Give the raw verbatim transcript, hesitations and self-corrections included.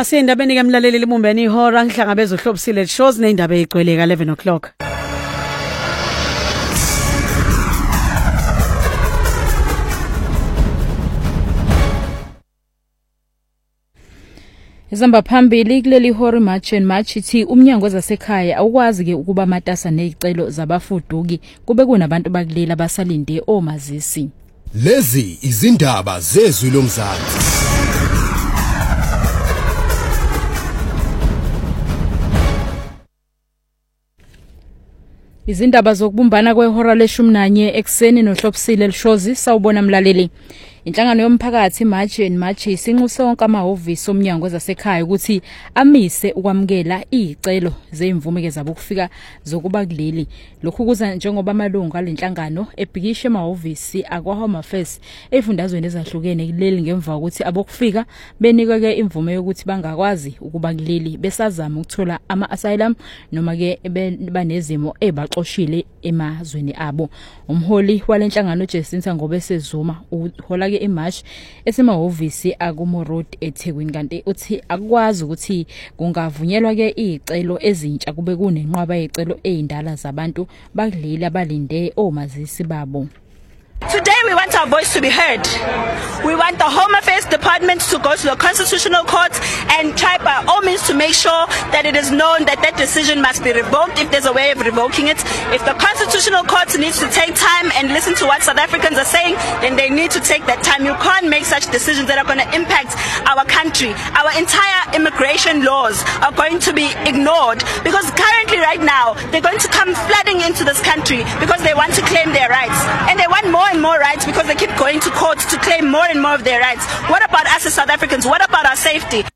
Asindabeni ke mlaleli libumbeni ihora ngihlangabeza uhlobisile shows neindaba ezigcwele ka eleven o'clock. Izamba phambili kuleli hori march and march ithi umnyango wezasekhaya awukwazi ke ukuba matasa nezicelo zabafuduki kube kunabantu bakulela basalinde omazisi. Lezi izindaba zezwi lomzansi. Izindaba zokubumbana kwehora leshumi nanye ekseni nohlobisile lishozi sawubona mlaleli. Inhlangano yomphakathi March and March isinxusa sonke amahhovisi omnyango wezasekhaya ukuthi amise ukwamukela izicelo zeimvume ke zabokufika zokuba kuleli. Lokhu kuza njengoba amalungu alenhlangano ebhikishe amahhovisi akwa Home Affairs efundazweni ezahlukene kuleli ngemva ukuthi abokufika benikwe ke imvume yokuthi bangakwazi ukuba kuleli besazama ukuthola ama asylum noma ke banezimo ebaxoshile emazweni abo. Umholi walenhlangano Jacinta Ngobesezuma uhola ke eMarch esemahhovisi akumo road eThekwini kanti uthi akwazi ukuthi kungavunyelwa ke izicelo ezintsha kube kunenqwaba yezicelo ezindala zabantu bakuleli abalinde omazisi babo. Today we want our voice to be heard. We want the Home Affairs Department to go to the Constitutional Court and try by all means to make sure that it is known that that decision must be revoked if there's a way of revoking it. If the Constitutional Court needs to take time and listen to what South Africans are saying, then they need to take that time. You can't make such decisions that are going to impact our country. Our entire immigration laws are going to be ignored because currently right now they're going to come flooding into this country because they want to claim their rights. And they want more and more rights because they keep going to court to claim more and more of their rights. What about us as South Africans? What about our safety?